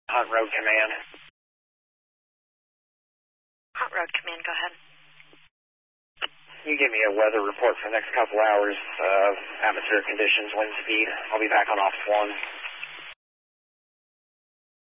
Hot Road Command. Hot Road Command, go ahead. You give me a weather report for the next couple hours of atmospheric conditions, wind speed. I'll be back on Office 1.